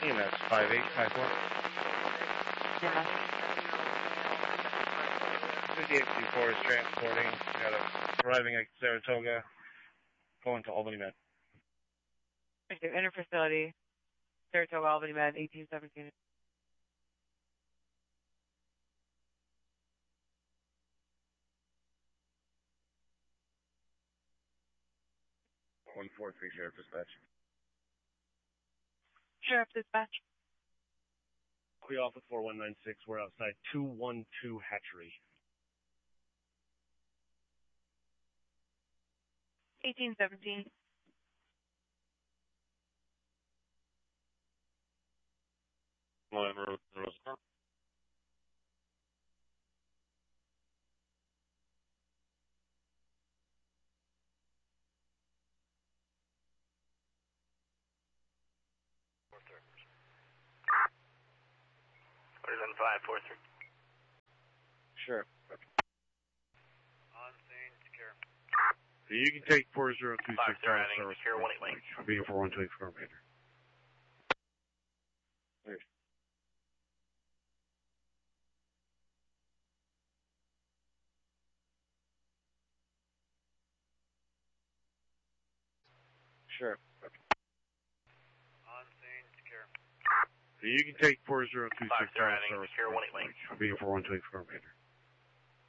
EMS 5854. Yeah. 5824 is transporting. Arriving at Saratoga, going to Albany Med. Interfacility, Saratoga, Albany Med, 1817. Sheriff Dispatch. Sheriff Dispatch. We off with 4196. We're outside 212 Hatchery. 1817. Roseboro. What is on 543? Sure. On scene, secure. So you can take 4026 heading secure 18 lane. Being 4124 Major. Sure. On scene, secure. So you can take 4026 heading secure 18 lane. Being 4124 Major.